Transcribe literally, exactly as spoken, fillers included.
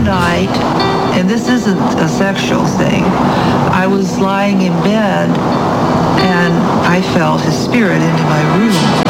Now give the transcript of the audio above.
night, and this isn't a sexual thing, I was lying in bed and I felt his spirit into my room.